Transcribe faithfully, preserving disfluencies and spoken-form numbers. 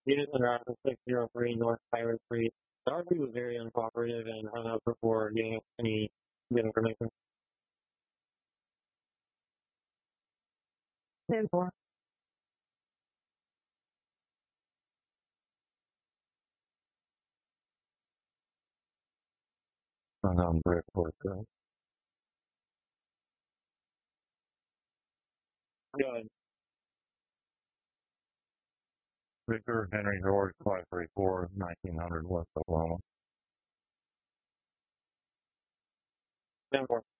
Unit under Article six zero three North Highway Street. The R P was very uncooperative and hung up before getting us any good information. ten four. I'm on brick work. Go ahead. Victor Henry George, five three four, nineteen hundred West Oklahoma. ten four.